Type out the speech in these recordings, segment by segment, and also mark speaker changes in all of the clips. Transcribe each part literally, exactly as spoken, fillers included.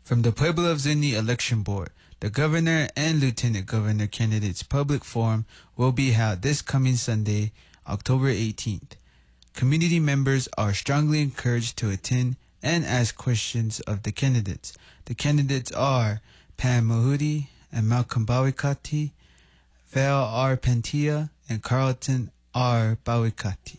Speaker 1: From the Pueblo of Zuni Election Board, the governor and lieutenant governor candidates public forum will be held this coming Sunday, October eighteenth. Community members are strongly encouraged to attend and ask questions of the candidates. The candidates are Pam Mahudi and Malcolm Bawikati, Val R. Pentia, and Carlton R. Bawikati.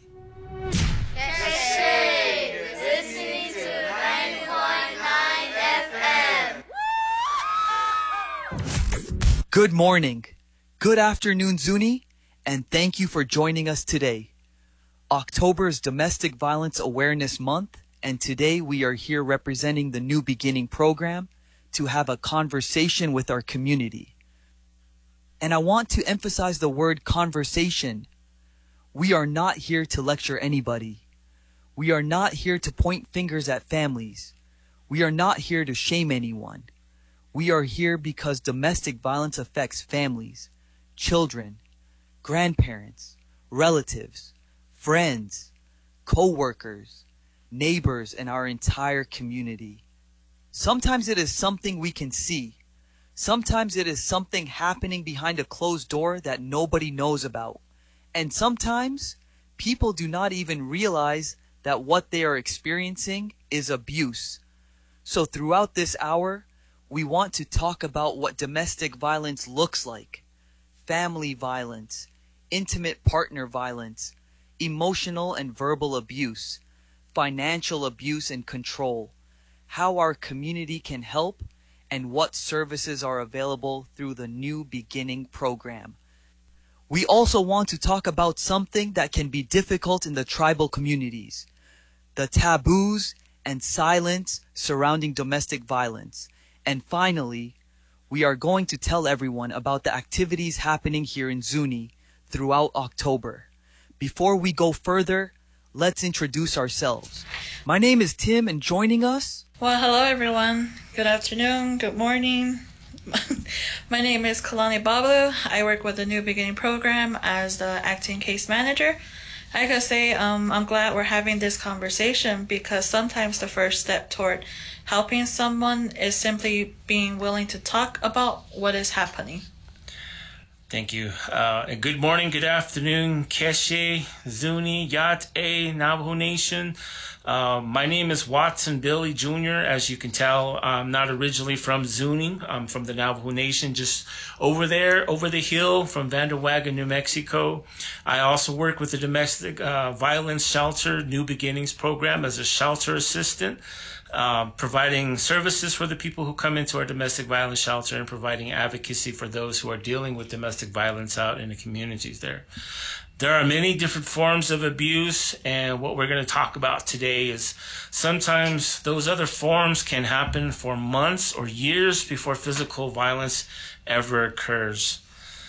Speaker 2: Good morning, good afternoon, Zuni, and thank you for joining us today. October is Domestic Violence Awareness Month, and today we are here representing the New Beginning program to have a conversation with our community. And I want to emphasize the word conversation. We are not here to lecture anybody. We are not here to point fingers at families. We are not here to shame anyone. We are here because domestic violence affects families, children, grandparents, relatives, friends, co-workers, neighbors, and our entire community. Sometimes it is something we can see. Sometimes it is something happening behind a closed door that nobody knows about. And sometimes people do not even realize that what they are experiencing is abuse. So throughout this hour, we want to talk about what domestic violence looks like, family violence, intimate partner violence, emotional and verbal abuse, financial abuse and control, how our community can help, and what services are available through the New Beginning program. We also want to talk about something that can be difficult in the tribal communities, the taboos and silence surrounding domestic violence. And finally, we are going to tell everyone about the activities happening here in Zuni throughout October. Before we go further, let's introduce ourselves. My name is Tim, and joining us...
Speaker 3: Well, hello everyone. Good afternoon, good morning. My name is Kalani Babu. I work with the New Beginning program as the acting case manager. I gotta say, um, I'm glad we're having this conversation because sometimes the first step toward helping someone is simply being willing to talk about what is happening.
Speaker 4: Thank you. Uh, and good morning, good afternoon, Keshe, Zuni, Yat A, Navajo Nation. Uh, my name is Watson Billy Junior As you can tell, I'm not originally from Zuni. I'm from the Navajo Nation, just over there, over the hill from Vanderwagen, New Mexico. I also work with the Domestic uh, Violence Shelter New Beginnings program as a shelter assistant, uh, providing services for the people who come into our domestic violence shelter and providing advocacy for those who are dealing with domestic violence out in the communities there. There are many different forms of abuse, and what we're going to talk about today is sometimes those other forms can happen for months or years before physical violence ever occurs.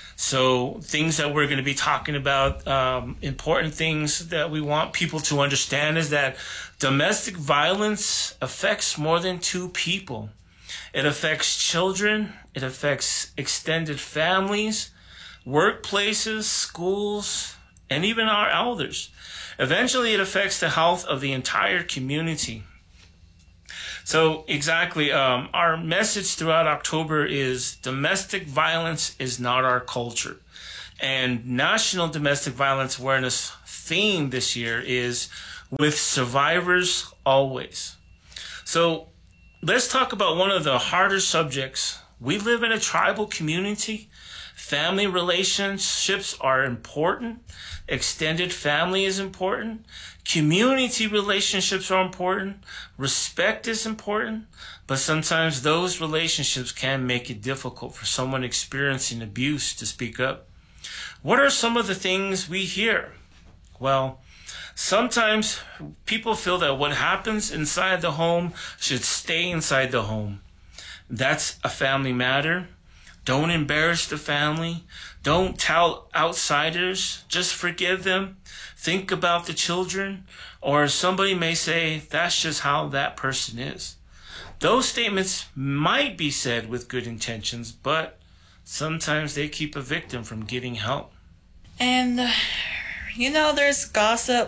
Speaker 4: So things that we're going to be talking about, um, important things that we want people to understand is that domestic violence affects more than two people. It affects children, it affects extended families, workplaces, schools, and even our elders. Eventually, it affects the health of the entire community. So exactly, um, our message throughout October is domestic violence is not our culture. And National Domestic Violence Awareness theme this year is with survivors always. So let's talk about one of the harder subjects. We live in a tribal community. Family relationships are important. Extended family is important. Community relationships are important. Respect is important. But sometimes those relationships can make it difficult for someone experiencing abuse to speak up. What are some of the things we hear? Well, sometimes people feel that what happens inside the home should stay inside the home. That's a family matter. Don't embarrass the family. Don't tell outsiders. Just forgive them. Think about the children. Or somebody may say, that's just how that person is. Those statements might be said with good intentions, but sometimes they keep a victim from getting help.
Speaker 3: And, uh, you know, there's gossip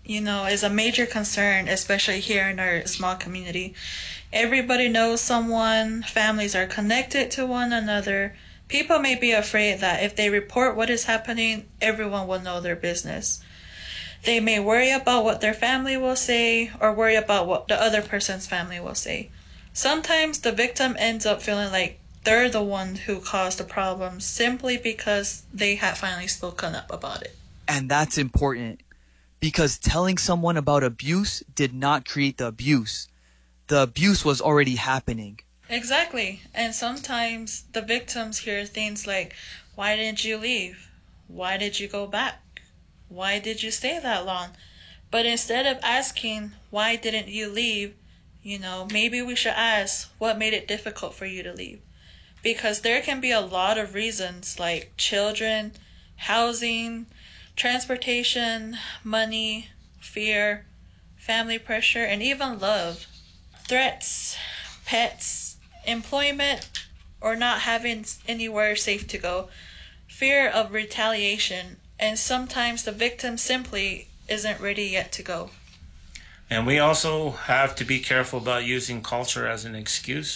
Speaker 3: you know, is a major concern, especially here in our small community. Everybody knows someone, families are connected to one another. People may be afraid that if they report what is happening, everyone will know their business. They may worry about what their family will say or worry about what the other person's family will say. Sometimes the victim ends up feeling like they're the one who caused the problem simply because they had finally spoken up about it.
Speaker 2: And that's important, because telling someone about abuse did not create the abuse. The abuse was already happening.
Speaker 3: Exactly. And sometimes the victims hear things like, why didn't you leave? Why did you go back? Why did you stay that long? But instead of asking, why didn't you leave? You know, maybe we should ask, what made it difficult for you to leave? Because there can be a lot of reasons, like children, housing, transportation, money, fear, family pressure, and even love. Threats, pets, employment, or not having anywhere safe to go. Fear of retaliation, and sometimes the victim simply isn't ready yet to go.
Speaker 4: And we also have to be careful about using culture as an excuse.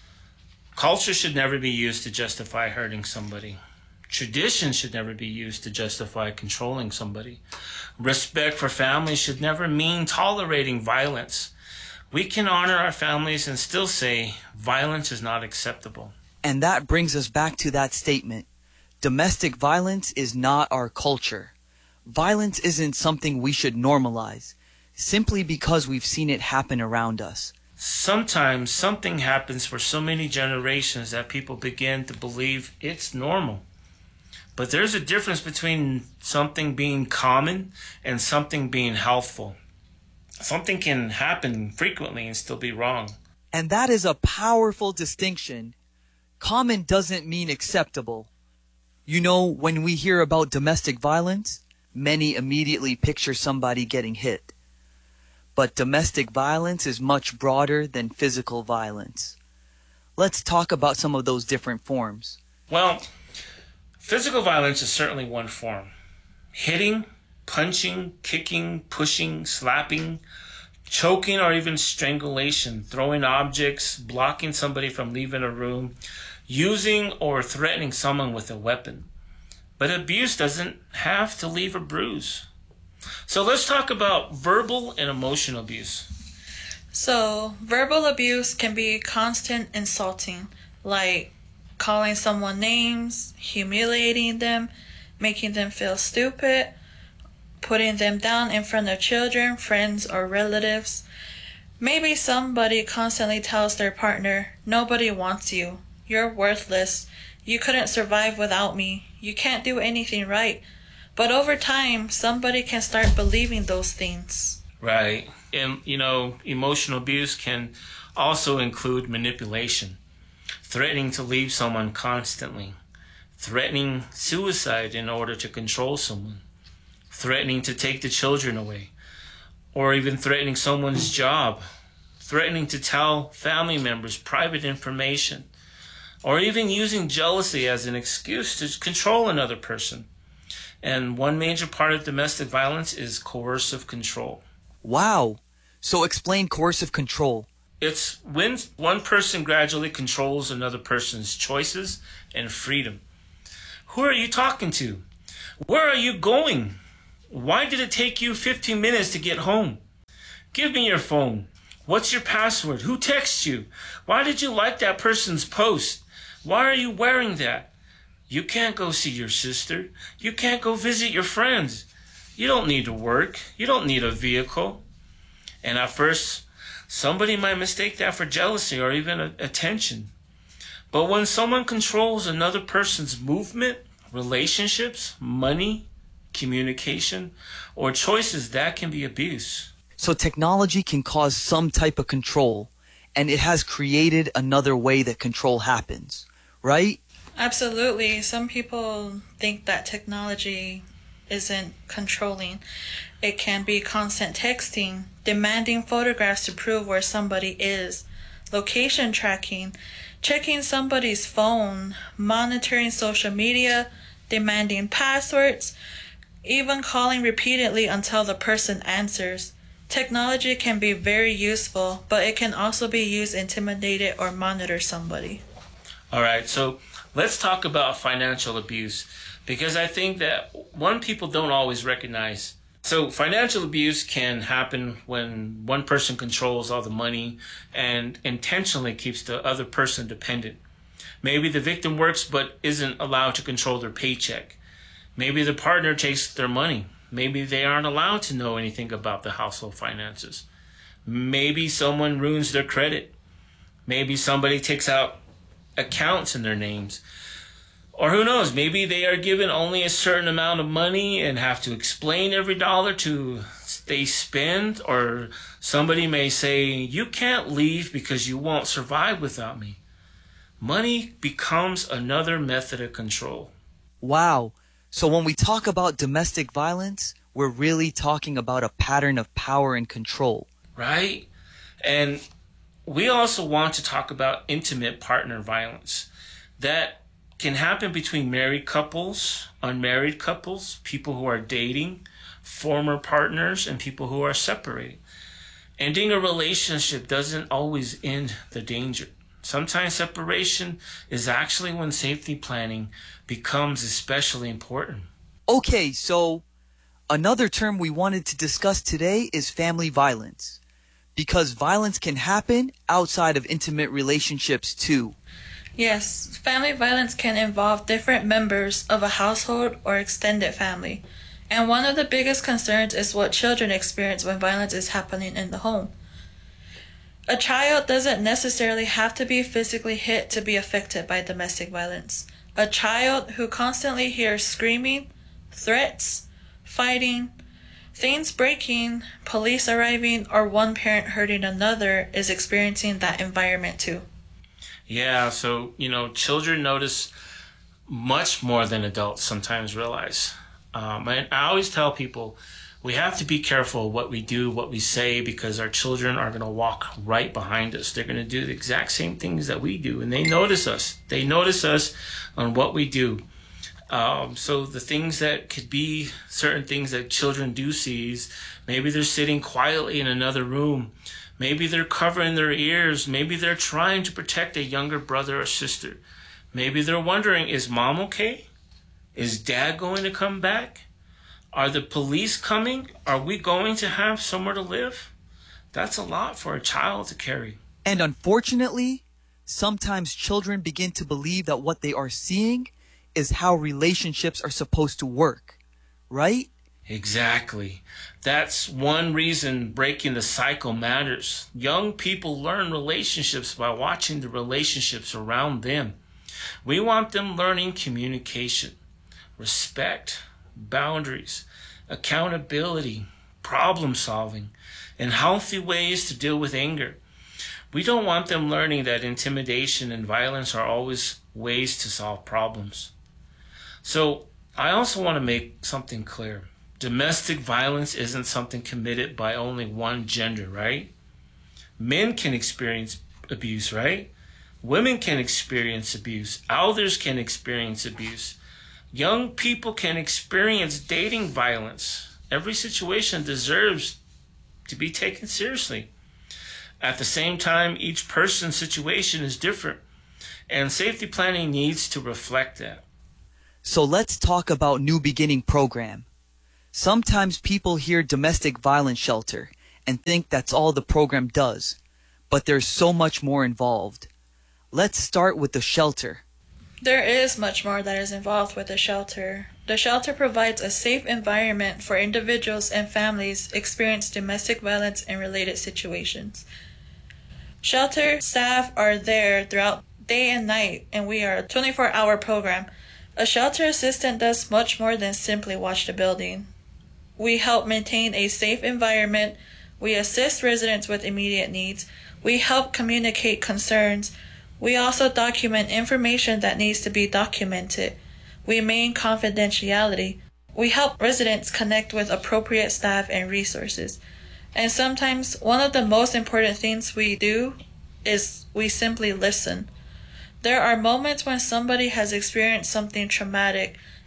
Speaker 4: Culture should never be used to justify hurting somebody. Tradition should never be used to justify controlling somebody. Respect for families should never mean tolerating violence. We can honor our families and still say violence is not acceptable.
Speaker 2: And that brings us back to that statement. Domestic violence is not our culture. Violence isn't something we should normalize, simply because we've seen it happen around us.
Speaker 4: Sometimes something happens for so many generations that people begin to believe it's normal. But there's a difference between something being common and something being healthful. Something can happen frequently and still be wrong.
Speaker 2: And that is a powerful distinction. Common doesn't mean acceptable. You know, when we hear about domestic violence, many immediately picture somebody getting hit. But domestic violence is much broader than physical violence. Let's talk about some of those different forms.
Speaker 4: Well, physical violence is certainly one form. Hitting, punching, kicking, pushing, slapping, choking, or even strangulation, throwing objects, blocking somebody from leaving a room, using or threatening someone with a weapon. But abuse doesn't have to leave a bruise. So let's talk about verbal and emotional abuse.
Speaker 3: So, verbal abuse can be constant insulting, like calling someone names, humiliating them, making them feel stupid, putting them down in front of children, friends, or relatives. Maybe somebody constantly tells their partner, nobody wants you, you're worthless, you couldn't survive without me, you can't do anything right. But over time, somebody can start believing those things.
Speaker 4: Right. And, you know, emotional abuse can also include manipulation, threatening to leave someone constantly, threatening suicide in order to control someone, threatening to take the children away, or even threatening someone's job, threatening to tell family members private information, or even using jealousy as an excuse to control another person. And one major part of domestic violence is coercive control.
Speaker 2: Wow. So explain coercive control.
Speaker 4: It's when one person gradually controls another person's choices and freedom. Who are you talking to? Where are you going? Why did it take you fifteen minutes to get home? Give me your phone. What's your password? Who texts you? Why did you like that person's post? Why are you wearing that? You can't go see your sister. You can't go visit your friends. You don't need to work. You don't need a vehicle. And at first, somebody might mistake that for jealousy or even attention. But when someone controls another person's movement, relationships, money, communication, or choices, that can be abuse.
Speaker 2: So technology can cause some type of control, and it has created another way that control happens, right?
Speaker 3: Absolutely. Some people think that technology isn't controlling. It can be constant texting, demanding photographs to prove where somebody is, location tracking, checking somebody's phone, monitoring social media, demanding passwords, even calling repeatedly until the person answers. Technology can be very useful, but it can also be used to intimidate or monitor somebody.
Speaker 4: All right, so let's talk about financial abuse, because I think that one people don't always recognize. So financial abuse can happen when one person controls all the money and intentionally keeps the other person dependent. Maybe the victim works but isn't allowed to control their paycheck. Maybe the partner takes their money. Maybe they aren't allowed to know anything about the household finances. Maybe someone ruins their credit. Maybe somebody takes out accounts in their names. Or who knows, maybe they are given only a certain amount of money and have to explain every dollar to they spend. Or somebody may say, you can't leave because you won't survive without me. Money becomes another method of control.
Speaker 2: Wow. So when we talk about domestic violence, we're really talking about a pattern of power and control.
Speaker 4: Right? And we also want to talk about intimate partner violence. That can happen between married couples, unmarried couples, people who are dating, former partners, and people who are separated. Ending a relationship doesn't always end the danger. Sometimes separation is actually when safety planning becomes especially important.
Speaker 2: Okay, so another term we wanted to discuss today is family violence, because violence can happen outside of intimate relationships too.
Speaker 3: Yes, family violence can involve different members of a household or extended family. And one of the biggest concerns is what children experience when violence is happening in the home. A child doesn't necessarily have to be physically hit to be affected by domestic violence. A child who constantly hears screaming, threats, fighting, things breaking, police arriving, or one parent hurting another is experiencing that environment too.
Speaker 4: Yeah, so, you know, children notice much more than adults sometimes realize. Um, and I always tell people we have to be careful what we do, what we say, because our children are going to walk right behind us. They're going to do the exact same things that we do, and they notice us. They notice us on what we do. Um, so the things that could be certain things that children do see is maybe they're sitting quietly in another room. Maybe they're covering their ears. Maybe they're trying to protect a younger brother or sister. Maybe they're wondering, is mom okay? Is dad going to come back? Are the police coming? Are we going to have somewhere to live? That's a lot for a child to carry.
Speaker 2: And unfortunately, sometimes children begin to believe that what they are seeing is how relationships are supposed to work, right?
Speaker 4: Exactly. That's one reason breaking the cycle matters. Young people learn relationships by watching the relationships around them. We want them learning communication, respect, boundaries, accountability, problem solving, and healthy ways to deal with anger. We don't want them learning that intimidation and violence are always ways to solve problems. So I also want to make something clear. Domestic violence isn't something committed by only one gender, right? Men can experience abuse, right? Women can experience abuse. Elders can experience abuse. Young people can experience dating violence. Every situation deserves to be taken seriously. At the same time, each person's situation is different, and safety planning needs to reflect that.
Speaker 2: So let's talk about New Beginning program. Sometimes people hear domestic violence shelter and think that's all the program does, but there's so much more involved. Let's start with the shelter.
Speaker 3: There is much more that is involved with the shelter. The shelter provides a safe environment for individuals and families experiencing domestic violence and related situations. Shelter staff are there throughout day and night, and we are a twenty-four hour program. A shelter assistant does much more than simply watch the building. We help maintain a safe environment. We assist residents with immediate needs. We help communicate concerns. We also document information that needs to be documented. We maintain confidentiality. We help residents connect with appropriate staff and resources. And sometimes one of the most important things we do is we simply listen. There are moments when somebody has experienced something traumatic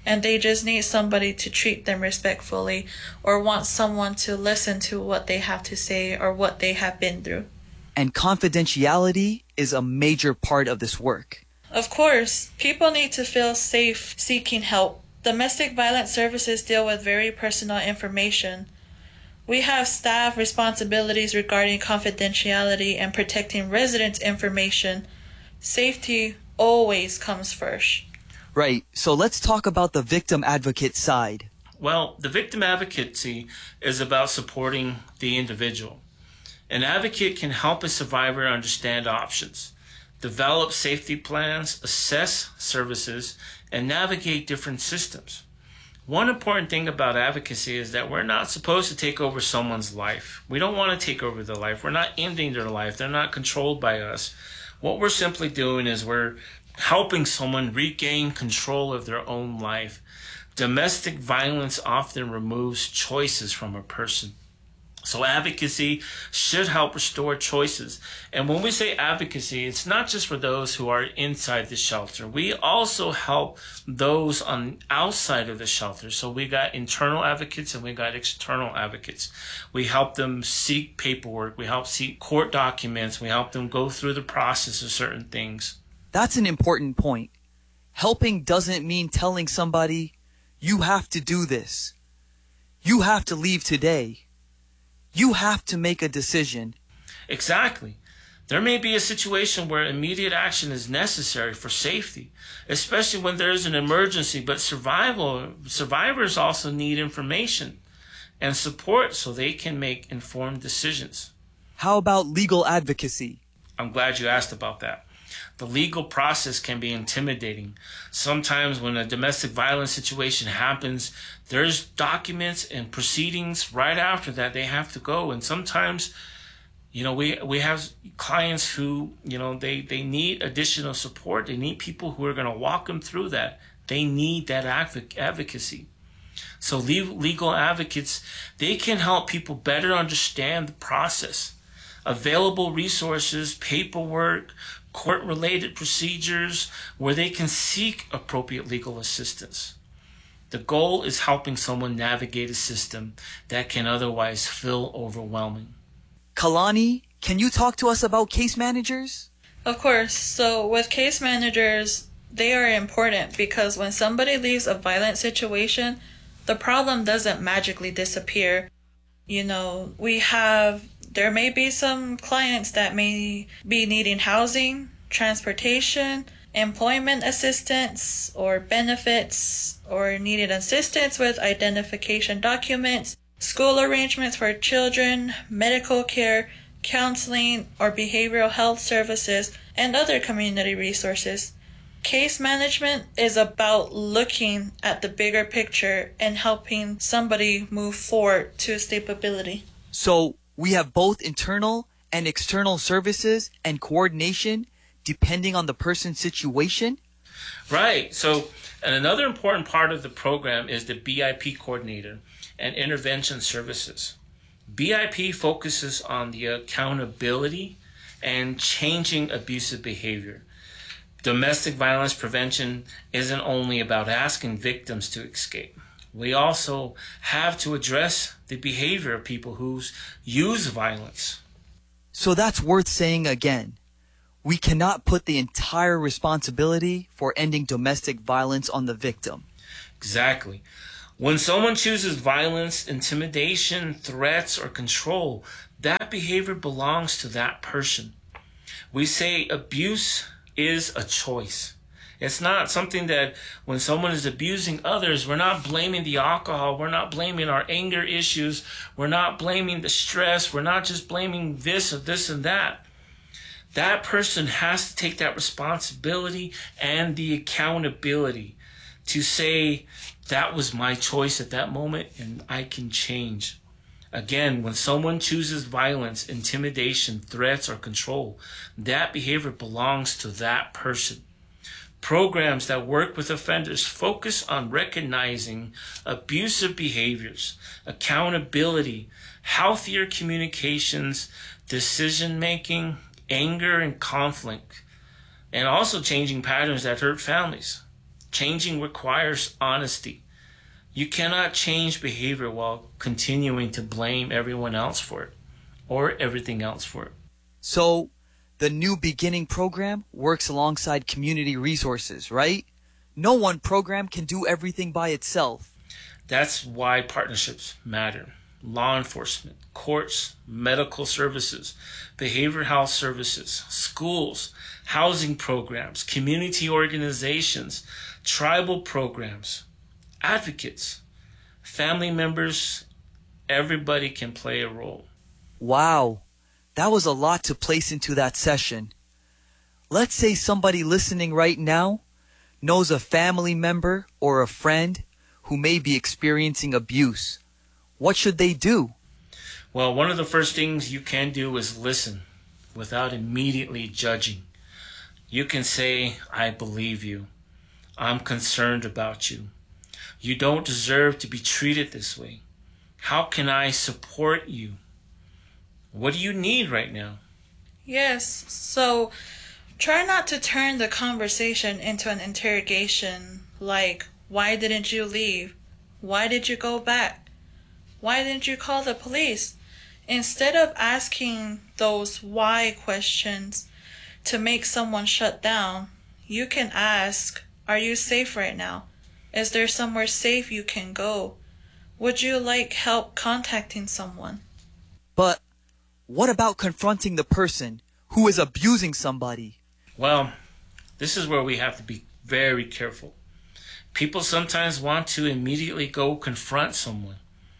Speaker 3: and they just need somebody to treat them respectfully or want someone to listen to what they have to say or what they have been through.
Speaker 2: And confidentiality is a major part of this work.
Speaker 3: Of course, people need to feel safe seeking help. Domestic violence services deal with very personal information. We have staff responsibilities regarding confidentiality and protecting residents' information. Safety always comes first.
Speaker 2: Right, so let's talk about the victim advocate side.
Speaker 4: Well, the victim advocacy is about supporting the individual. An advocate can help a survivor understand options, develop safety plans, assess services, and navigate different systems. One important thing about advocacy is that we're not supposed to take over someone's life. We don't want to take over their life. We're not ending their life. They're not controlled by us. What we're simply doing is we're helping someone regain control of their own life. Domestic violence often removes choices from a person. So advocacy should help restore choices. And when we say advocacy, it's not just for those who are inside the shelter. We also help those on outside of the shelter. So we got internal advocates and we got external advocates. We help them seek paperwork. We help seek court documents. We help them go through the process of certain things.
Speaker 2: That's an important point. Helping doesn't mean telling somebody, you have to do this. You have to leave today. You have to make a decision.
Speaker 4: Exactly. There may be a situation where immediate action is necessary for safety, especially when there is an emergency, but survival survivors also need information and support so they can make informed decisions.
Speaker 2: How about legal advocacy?
Speaker 4: I'm glad you asked about that. The legal process can be intimidating. Sometimes when a domestic violence situation happens, there's documents and proceedings right after that they have to go. And sometimes, you know, we we have clients who, you know, they, they need additional support. They need people who are going to walk them through that. They need that advoc- advocacy. So legal advocates, they can help people better understand the process. Available resources, paperwork, court-related procedures where they can seek appropriate legal assistance. The goal is helping someone navigate a system that can otherwise feel overwhelming.
Speaker 2: Kalani, can you talk to us about case managers?
Speaker 3: Of course. So with case managers, they are important because when somebody leaves a violent situation, the problem doesn't magically disappear. You know, we have There may be some clients that may be needing housing, transportation, employment assistance, or benefits, or needed assistance with identification documents, school arrangements for children, medical care, counseling, or behavioral health services, and other community resources. Case management is about looking at the bigger picture and helping somebody move forward to stability.
Speaker 2: So, we have both internal and external services and coordination depending on the person's situation?
Speaker 4: Right. So, and another important part of the program is the B I P coordinator and intervention services. B I P focuses on the accountability and changing abusive behavior. Domestic violence prevention isn't only about asking victims to escape. We also have to address the behavior of people who use violence.
Speaker 2: So that's worth saying again. We cannot put the entire responsibility for ending domestic violence on the victim.
Speaker 4: Exactly. When someone chooses violence, intimidation, threats, or control, that behavior belongs to that person. We say abuse is a choice. It's not something that when someone is abusing others, we're not blaming the alcohol, we're not blaming our anger issues, we're not blaming the stress, we're not just blaming this or this and that. That person has to take that responsibility and the accountability to say, that was my choice at that moment and I can change. Again, when someone chooses violence, intimidation, threats, or control, that behavior belongs to that person. Programs that work with offenders focus on recognizing abusive behaviors, accountability, healthier communications, decision-making, anger and conflict, and also changing patterns that hurt families. Changing requires honesty. You cannot change behavior while continuing to blame everyone else for it or everything else for it.
Speaker 2: So, the New Beginning program works alongside community resources, right? No one program can do everything by itself.
Speaker 4: That's why partnerships matter. Law enforcement, courts, medical services, behavioral health services, schools, housing programs, community organizations, tribal programs, advocates, family members, everybody can play a role.
Speaker 2: Wow, that was a lot to place into that session. Let's say somebody listening right now knows a family member or a friend who may be experiencing abuse. What should they do?
Speaker 4: Well, one of the first things you can do is listen without immediately judging. You can say, I believe you. I'm concerned about you. You don't deserve to be treated this way. How can I support you? What do you need right now?
Speaker 3: Yes, so try not to turn the conversation into an interrogation like, why didn't you leave? Why did you go back? Why didn't you call the police? Instead of asking those why questions to make someone shut down, you can ask, are you safe right now? Is there somewhere safe you can go? Would you like help contacting someone?
Speaker 2: But what about confronting the person who is abusing somebody?
Speaker 4: Well, this is where we have to be very careful. People sometimes want to immediately go confront someone.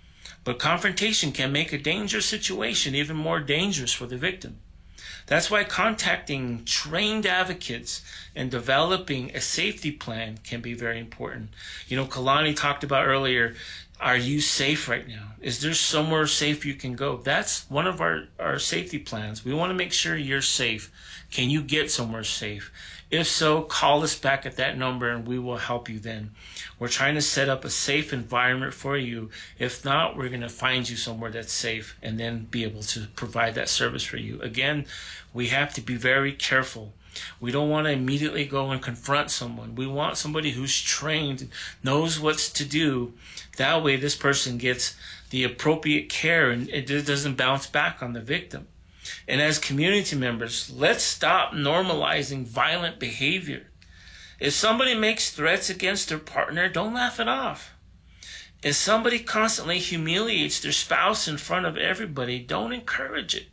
Speaker 4: But confrontation can make a dangerous situation even more dangerous for the victim. That's why contacting trained advocates and developing a safety plan can be very important. You know, Kalani talked about earlier, are you safe right now? Is there somewhere safe you can go? That's one of our, our safety plans. We want to make sure you're safe. Can you get somewhere safe? If so, call us back at that number and we will help you then. We're trying to set up a safe environment for you. If not, we're going to find you somewhere that's safe and then be able to provide that service for you. Again, we have to be very careful. We don't want to immediately go and confront someone. We want somebody who's trained, knows what to do. That way this person gets the appropriate care and it doesn't bounce back on the victim. And as community members, let's stop normalizing violent behavior. If somebody makes threats against their partner, don't laugh it off. If somebody constantly humiliates their spouse in front of everybody, don't encourage it.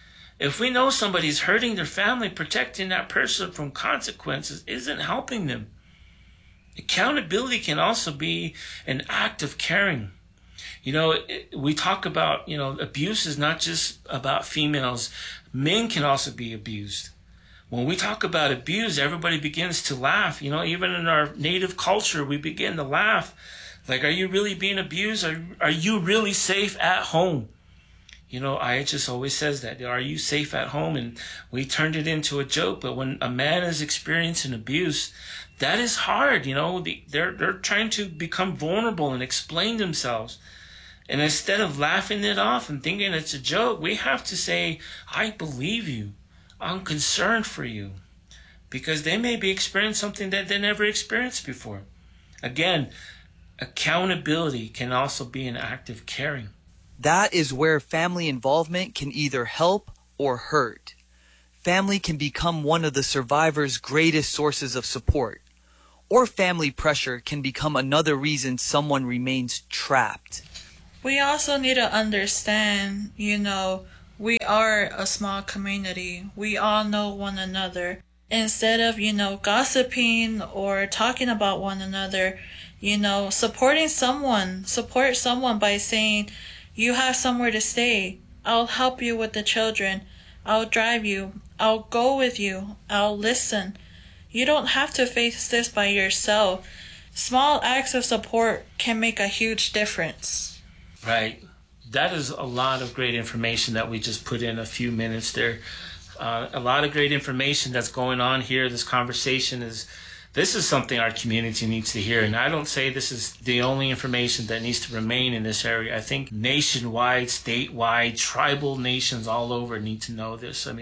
Speaker 4: If we know somebody's hurting their family, protecting that person from consequences isn't helping them. Accountability can also be an act of caring. You know, it, we talk about, you know, abuse is not just about females. Men can also be abused. When we talk about abuse, everybody begins to laugh. You know, even in our native culture, we begin to laugh. Like, are you really being abused? Are, are you really safe at home? You know, I just always says that. Are you safe at home? And we turned it into a joke. But when a man is experiencing abuse, that is hard. You know, the, they're, they're trying to become vulnerable and explain themselves. And instead of laughing it off and thinking it's a joke, we have to say, I believe you. I'm concerned for you. Because they may be experiencing something that they never experienced before. Again, accountability can also be an act of caring.
Speaker 2: That is where family involvement can either help or hurt. Family can become one of the survivor's greatest sources of support. Or family pressure can become another reason someone remains trapped.
Speaker 3: We also need to understand, you know, we are a small community. We all know one another. Instead of, you know, gossiping or talking about one another, you know, supporting someone, support someone by saying, you have somewhere to stay. I'll help you with the children. I'll drive you. I'll go with you. I'll listen. You don't have to face this by yourself. Small acts of support can make a huge difference.
Speaker 4: Right. That is a lot of great information that we just put in a few minutes there. Uh, a lot of great information that's going on here. This conversation is, this is something our community needs to hear. And I don't say this is the only information that needs to remain in this area. I think nationwide, statewide, tribal nations all over need to know this. I mean,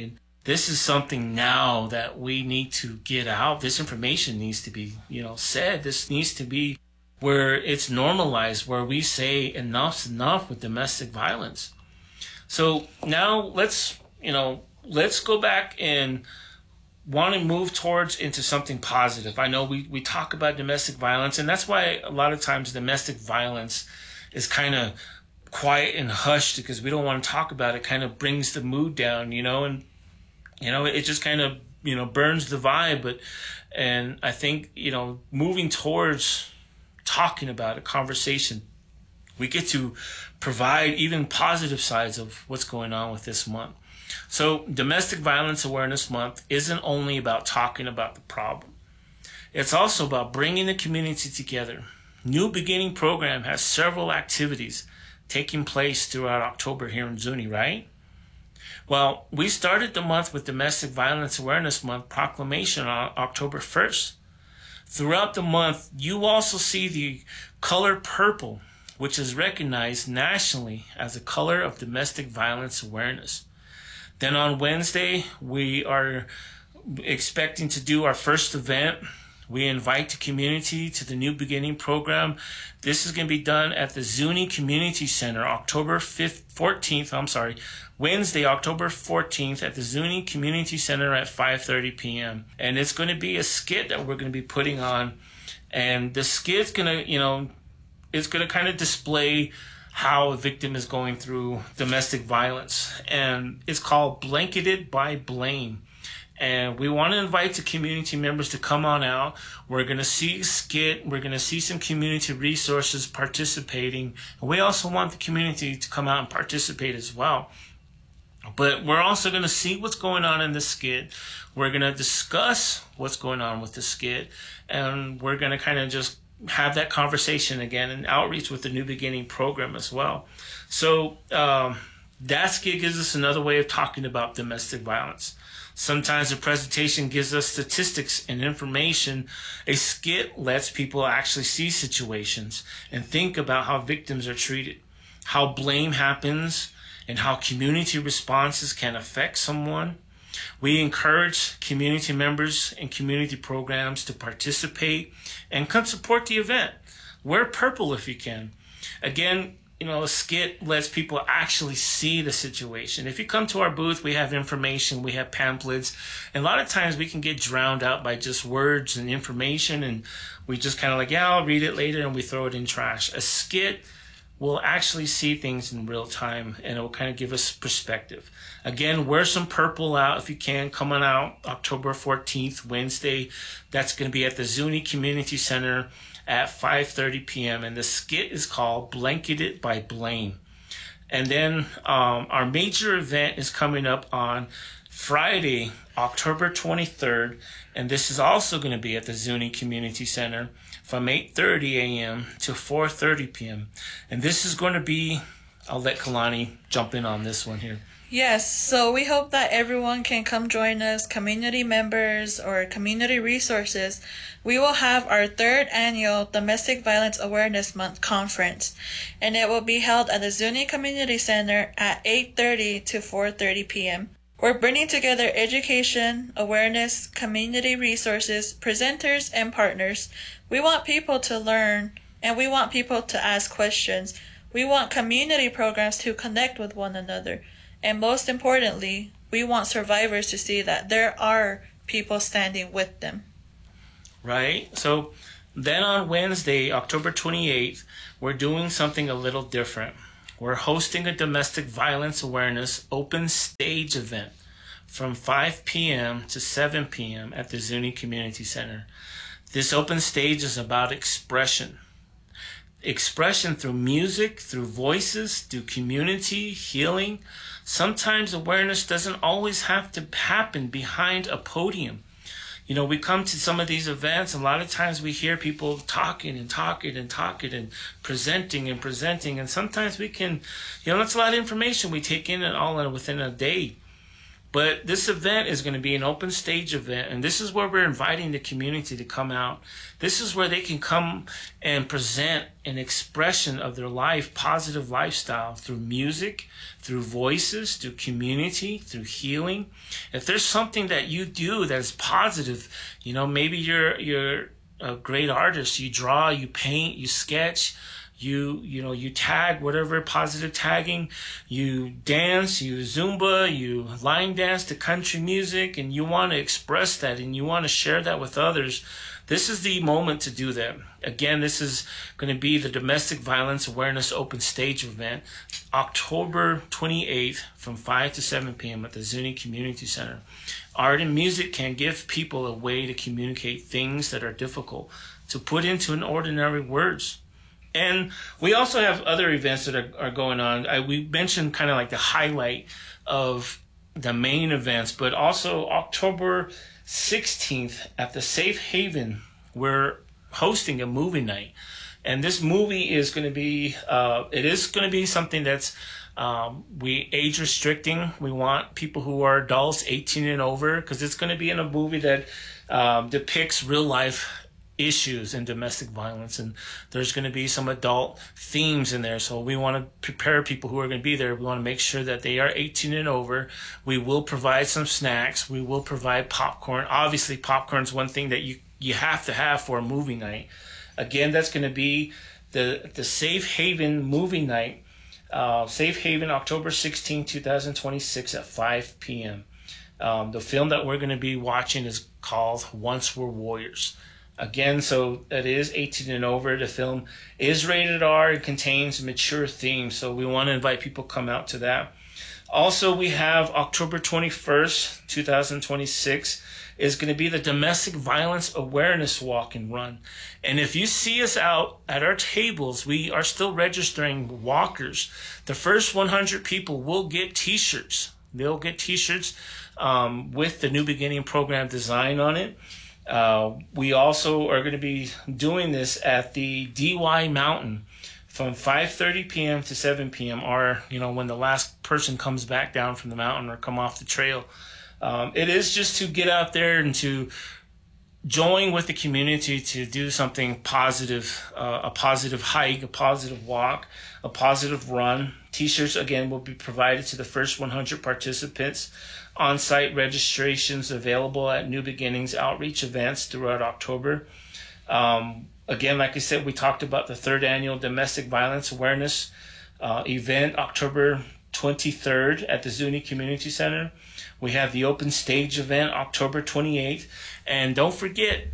Speaker 4: this is something now that we need to get out. This information needs to be, you know, said. This needs to be where it's normalized, where we say enough's enough with domestic violence. So now let's, you know, let's go back and want to move towards into something positive. I know we, we talk about domestic violence, and that's why a lot of times domestic violence is kind of quiet and hushed, because we don't want to talk about it. It kind of brings the mood down, you know, and, you know, it just kind of, you know, burns the vibe. But, and I think, you know, moving towards talking about a conversation, we get to provide even positive sides of what's going on with this month. So Domestic Violence Awareness Month isn't only about talking about the problem. It's also about bringing the community together. New Beginning program has several activities taking place throughout October here in Zuni, right? Well, we started the month with Domestic Violence Awareness Month proclamation on October first. Throughout the month, you also see the color purple, which is recognized nationally as a color of domestic violence awareness. Then on Wednesday, we are expecting to do our first event. We invite the community to the New Beginning program. This is going to be done at the Zuni Community Center, October fifth, fourteenth, I'm sorry, Wednesday, October fourteenth at the Zuni Community Center at five thirty p.m. And it's going to be a skit that we're going to be putting on. And the skit's going to, you know, it's going to kind of display how a victim is going through domestic violence. And it's called Blanketed by Blame. And we want to invite the community members to come on out. We're going to see a skit. We're going to see some community resources participating. And we also want the community to come out and participate as well. But we're also going to see what's going on in the skit. We're going to discuss what's going on with the skit. And we're going to kind of just have that conversation again and outreach with the New Beginning program as well. So um, that skit gives us another way of talking about domestic violence. Sometimes the presentation gives us statistics and information. A skit lets people actually see situations and think about how victims are treated, how blame happens, and how community responses can affect someone. We encourage community members and community programs to participate and come support the event. Wear purple if you can. Again, you know, a skit lets people actually see the situation. If you come to our booth, we have information, we have pamphlets, and a lot of times we can get drowned out by just words and information, and we just kind of like, yeah, I'll read it later, and we throw it in trash. A skit will actually see things in real time, and it will kind of give us perspective. Again, wear some purple out if you can. Come on out October fourteenth, Wednesday. That's going to be at the Zuni Community Center at five thirty p.m. And the skit is called Blanketed by Blame. And then um, our major event is coming up on Friday, October twenty-third. And this is also going to be at the Zuni Community Center from eight thirty a.m. to four thirty p.m. And this is going to be, I'll let Kalani jump in on this one here.
Speaker 3: Yes, so we hope that everyone can come join us, community members or community resources. We will have our third annual Domestic Violence Awareness Month conference, and it will be held at the Zuni Community Center at eight thirty to four thirty p.m. We're bringing together education, awareness, community resources, presenters, and partners. We want people to learn, and we want people to ask questions. We want community programs to connect with one another. And most importantly, we want survivors to see that there are people standing with them.
Speaker 4: Right. So then on Wednesday, October twenty-eighth, we're doing something a little different. We're hosting a domestic violence awareness open stage event from five p.m. to seven p.m. at the Zuni Community Center. This open stage is about expression. Expression through music, through voices, through community, healing. Sometimes awareness doesn't always have to happen behind a podium. You know, we come to some of these events, and a lot of times we hear people talking and talking and talking and presenting and presenting. And sometimes we can, you know, that's a lot of information we take in and all in within a day. But this event is going to be an open stage event, and this is where we're inviting the community to come out. This is where they can come and present an expression of their life, positive lifestyle, through music, through voices, through community, through healing. If there's something that you do that is positive, you know, maybe you're you're a great artist, you draw, you paint, you sketch, you you know you tag, whatever positive tagging, you dance, you Zumba, you line dance to country music, and you want to express that and you want to share that with others, this is the moment to do that. Again, this is going to be the Domestic Violence Awareness Open Stage event, October twenty-eighth from five to seven p.m. at the Zuni Community Center. Art and music can give people a way to communicate things that are difficult to put into an ordinary words. And we also have other events that are, are going on. I, we mentioned kind of like the highlight of the main events, but also October sixteenth at the Safe Haven, we're hosting a movie night. And this movie is going to be, uh, it is going to be something that's um, we age restricting. We want people who are adults, eighteen and over, because it's going to be in a movie that um, depicts real life issues in domestic violence, and there's going to be some adult themes in there, so we want to prepare people who are going to be there. We want to make sure that they are eighteen and over. We will provide some snacks. We will provide popcorn. Obviously, popcorn's one thing that you you have to have for a movie night. Again, that's going to be the the Safe Haven movie night, uh, Safe Haven, October sixteenth, twenty twenty-six at five p.m. Um, the film that we're going to be watching is called Once We're Warriors. Again, so it is eighteen and over. The film is rated R and contains mature themes, so we want to invite people to come out to that. Also, we have October twenty-first, twenty twenty-six is going to be the Domestic Violence Awareness Walk and Run. And if you see us out at our tables, we are still registering walkers. The first one hundred people will get t-shirts. They'll get t-shirts um, with the New Beginning program design on it. Uh, we also are going to be doing this at the D Y Mountain from five thirty p.m. to seven p.m. or, you know, when the last person comes back down from the mountain or come off the trail. Um, it is just to get out there and to join with the community to do something positive, uh, a positive hike, a positive walk, a positive run. T-shirts, again, will be provided to the first one hundred participants. On-site registrations available at New Beginnings outreach events throughout October. Um, again, like I said, we talked about the third annual Domestic Violence Awareness uh, event, October twenty-third at the Zuni Community Center. We have the Open Stage event, October twenty-eighth. And don't forget,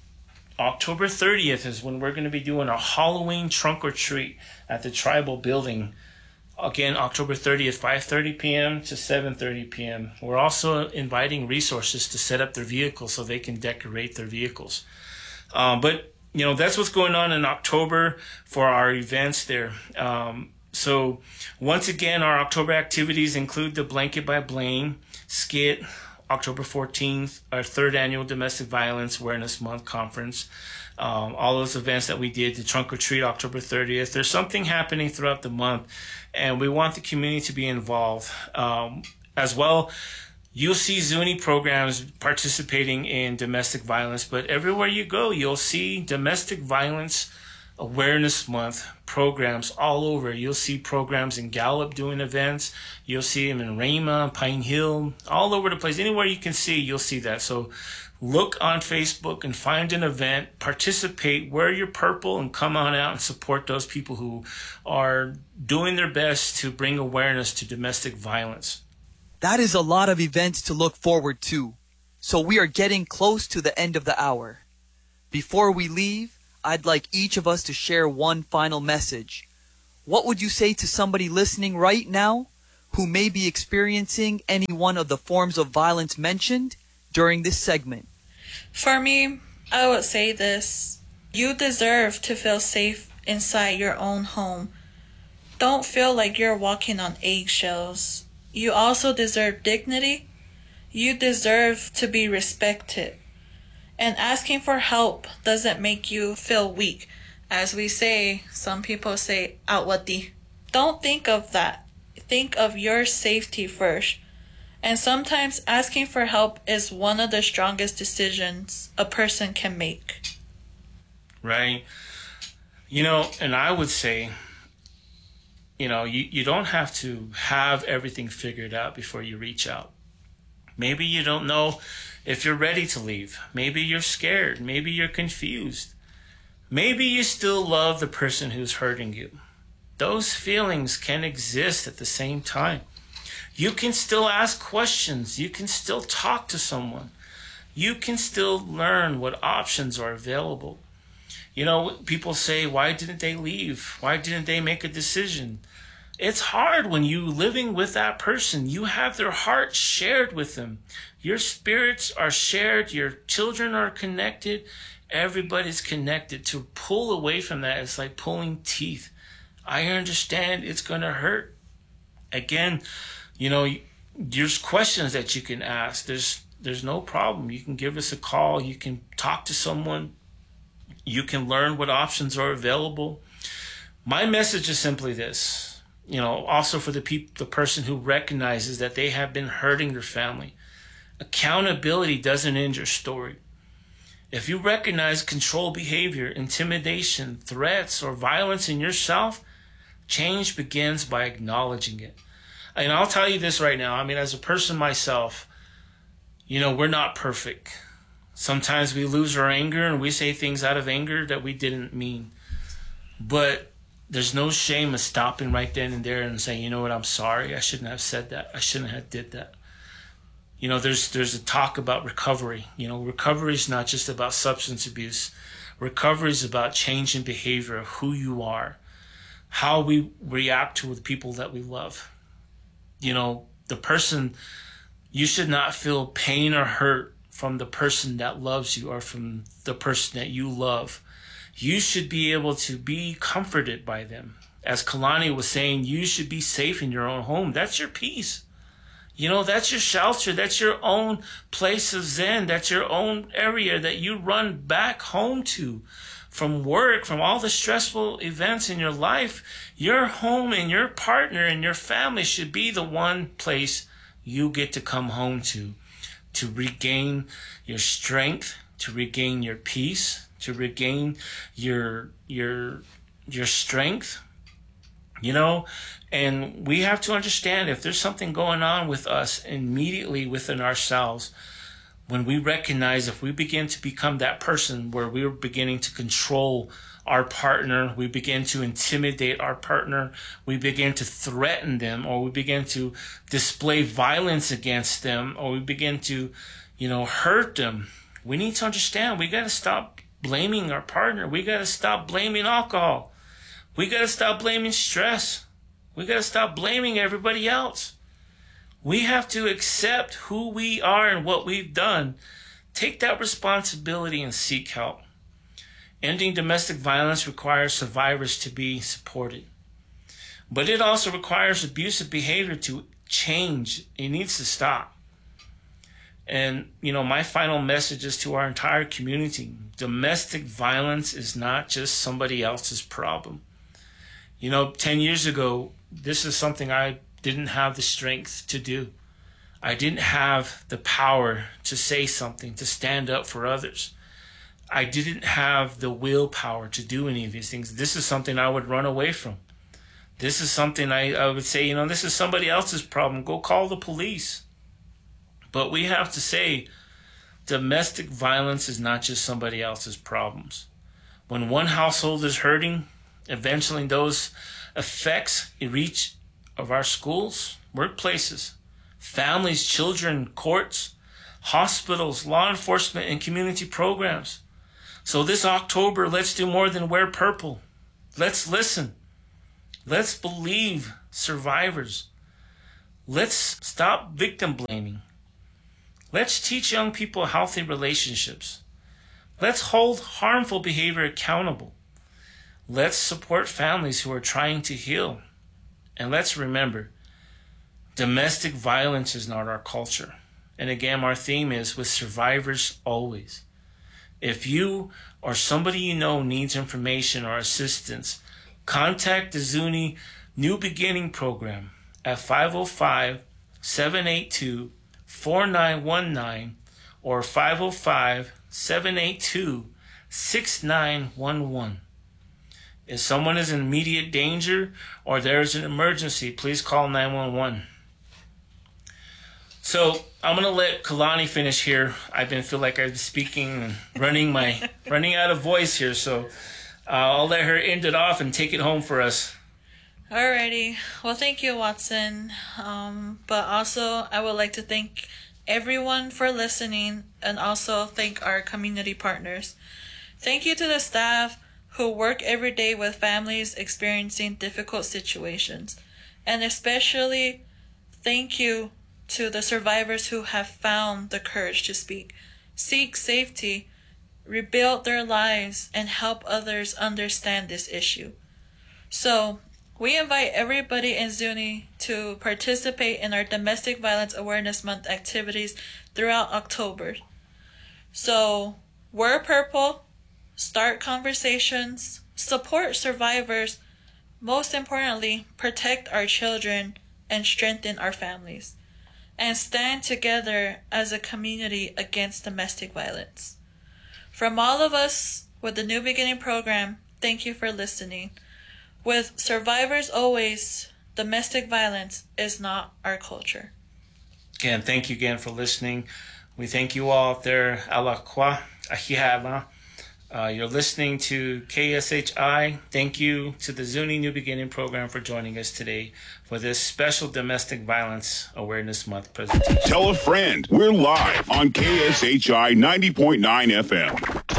Speaker 4: October thirtieth is when we're going to be doing our Halloween trunk or treat at the Tribal Building. Again, October thirtieth, five thirty p.m. to seven thirty p.m. We're also inviting resources to set up their vehicles so they can decorate their vehicles. Um, but, you know, that's what's going on in October for our events there. Um, so, once again, our October activities include the Blanket by Blaine skit, October fourteenth, our third annual Domestic Violence Awareness Month conference. Um, all those events that we did, the trunk or treat, October thirtieth. There's something happening throughout the month, and we want the community to be involved. Um, as well, you'll see Zuni programs participating in domestic violence, but everywhere you go, you'll see Domestic Violence Awareness Month programs all over. You'll see programs in Gallup doing events. You'll see them in Rama, Pine Hill, all over the place. Anywhere you can see, you'll see that. So look on Facebook and find an event, participate, wear your purple, and come on out and support those people who are doing their best to bring awareness to domestic violence.
Speaker 2: That is a lot of events to look forward to. So we are getting close to the end of the hour. Before we leave, I'd like each of us to share one final message. What would you say to somebody listening right now who may be experiencing any one of the forms of violence mentioned during this segment?
Speaker 3: For me, I would say this. You deserve to feel safe inside your own home. Don't feel like you're walking on eggshells. You also deserve dignity. You deserve to be respected. And asking for help doesn't make you feel weak. As we say, some people say, outwati. Don't think of that. Think of your safety first. And sometimes asking for help is one of the strongest decisions a person can make.
Speaker 4: Right. You know, and I would say, you know, you, you don't have to have everything figured out before you reach out. Maybe you don't know if you're ready to leave. Maybe you're scared. Maybe you're confused. Maybe you still love the person who's hurting you. Those feelings can exist at the same time. You can still ask questions. You can still talk to someone. You can still learn what options are available. You know, people say, why didn't they leave? Why didn't they make a decision? It's hard when you living with that person. You have their heart shared with them. Your spirits are shared. Your children are connected. Everybody's connected. To pull away from that, it's like pulling teeth. I understand it's going to hurt. Again, you know, there's questions that you can ask. There's there's no problem. You can give us a call. You can talk to someone. You can learn what options are available. My message is simply this. You know, also for the people, the person who recognizes that they have been hurting their family. Accountability doesn't end your story. If you recognize control behavior, intimidation, threats, or violence in yourself, change begins by acknowledging it. And I'll tell you this right now. I mean, as a person myself, you know, we're not perfect. Sometimes we lose our anger and we say things out of anger that we didn't mean. But there's no shame in stopping right then and there and saying, you know what, I'm sorry. I shouldn't have said that. I shouldn't have did that. You know, there's there's a talk about recovery. You know, recovery is not just about substance abuse. Recovery is about changing behavior of who you are, how we react to the people that we love. You know, the person, you should not feel pain or hurt from the person that loves you or from the person that you love. You should be able to be comforted by them. As Kalani was saying, you should be safe in your own home. That's your peace. You know, that's your shelter. That's your own place of zen. That's your own area that you run back home to from work, from all the stressful events in your life. Your home and your partner and your family should be the one place you get to come home to, to regain your strength, to regain your peace, to regain your your your strength, you know. And we have to understand, if there's something going on with us immediately within ourselves, when we recognize, if we begin to become that person where we're beginning to control our partner, we begin to intimidate our partner, we begin to threaten them, or we begin to display violence against them, or we begin to, you know, hurt them, we need to understand, we got to stop blaming our partner. We got to stop blaming alcohol. We got to stop blaming stress. We got to stop blaming everybody else. We have to accept who we are and what we've done. Take that responsibility and seek help. Ending domestic violence requires survivors to be supported. But it also requires abusive behavior to change. It needs to stop. And, you know, my final message is to our entire community. Domestic violence is not just somebody else's problem. You know, ten years ago, this is something I didn't have the strength to do. I didn't have the power to say something, to stand up for others. I didn't have the willpower to do any of these things. This is something I would run away from. This is something I, I would say, you know, this is somebody else's problem. Go call the police. But we have to say, domestic violence is not just somebody else's problems. When one household is hurting, eventually those effects reach of our schools, workplaces, families, children, courts, hospitals, law enforcement, and community programs. So this October, let's do more than wear purple. Let's listen. Let's believe survivors. Let's stop victim blaming. Let's teach young people healthy relationships. Let's hold harmful behavior accountable. Let's support families who are trying to heal. And let's remember, domestic violence is not our culture. And again, our theme is with survivors always. If you or somebody you know needs information or assistance, contact the Zuni New Beginning Program at five oh five, seven eight two, four nine one nine or five oh five, seven eight two, six nine one one. If someone is in immediate danger or there is an emergency, please call nine one one. So I'm gonna let Kalani finish here. I've been feel like I'm speaking and running my running out of voice here, so uh, I'll let her end it off and take it home for us.
Speaker 3: Alrighty. Well, thank you, Watson. Um, but also, I would like to thank everyone for listening and also thank our community partners. Thank you to the staff who work every day with families experiencing difficult situations. And especially thank you to the survivors who have found the courage to speak, seek safety, rebuild their lives, and help others understand this issue. So, we invite everybody in Zuni to participate in our Domestic Violence Awareness Month activities throughout October. So, wear purple, start conversations, support survivors, most importantly, protect our children and strengthen our families, and stand together as a community against domestic violence. From all of us with the New Beginning program, thank you for listening. With survivors always, domestic violence is not our culture.
Speaker 4: Again, thank you again for listening. We thank you all out there. Alakwa, Ahihama. Uh, you're listening to K S H I. Thank you to the Zuni New Beginning program for joining us today for this special Domestic Violence Awareness Month presentation.
Speaker 5: Tell a friend. We're live on K S H I ninety point nine F M.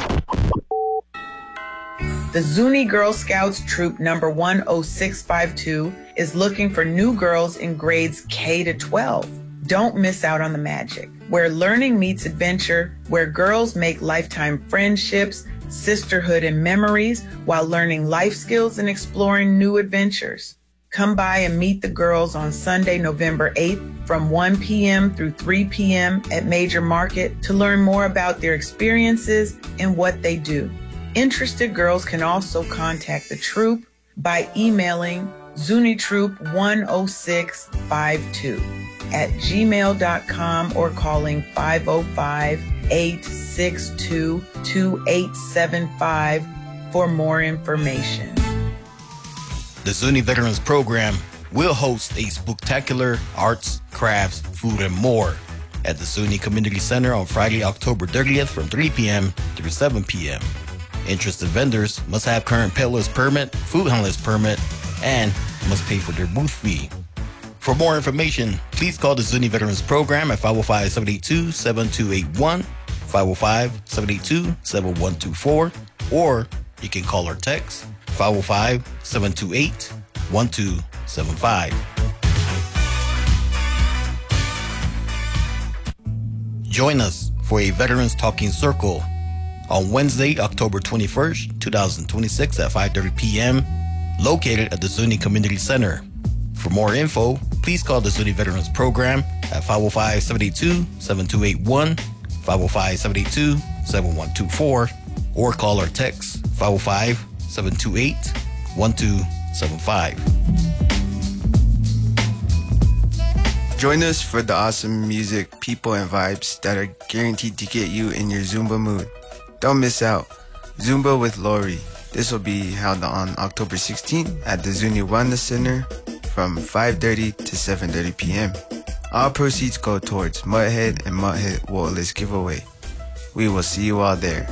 Speaker 6: The Zuni Girl Scouts Troop number one oh six five two is looking for new girls in grades K to twelve. Don't miss out on the magic, where learning meets adventure, where girls make lifetime friendships, sisterhood, and memories while learning life skills and exploring new adventures. Come by and meet the girls on Sunday, November eighth from one p.m. through three p.m. at Major Market to learn more about their experiences and what they do. Interested girls can also contact the troop by emailing zunitroop one oh six five two at gmail dot com or calling five oh five, eight six two, two eight seven five for more information.
Speaker 7: The Zuni Veterans Program will host a spectacular arts, crafts, food, and more at the Zuni Community Center on Friday, October thirtieth from three p.m. through seven p.m. Interested vendors must have current peddler's permit, food handler's permit, and must pay for their booth fee. For more information, please call the Zuni Veterans Program at five oh five, seven eight two, seven two eight one, five oh five, seven eight two, seven one two four, or you can call or text five oh five, seven two eight, one two seven five. Join us for a Veterans Talking Circle on Wednesday, October twenty-first, twenty twenty-six at five thirty p.m. located at the Zuni Community Center. For more info, please call the Zuni Veterans Program at five oh five, seven eight two, seven two eight one, five oh five, seven eight two, seven one two four, or call or text five oh five, seven two eight, one two seven five.
Speaker 1: Join us for the awesome music, people, and vibes that are guaranteed to get you in your Zumba mood. Don't miss out. Zumba with Lori. This will be held on October sixteenth at the Zuni Wellness Center from five thirty to seven thirty p.m. All proceeds go towards Mudhead and Mudhead Wallet giveaway. We will see you all there.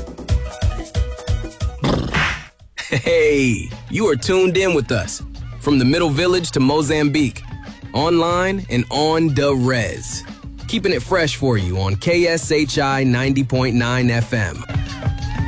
Speaker 8: Hey, you are tuned in with us from the Middle Village to Mozambique, online and on the res. Keeping it fresh for you on K S H I ninety point nine F M.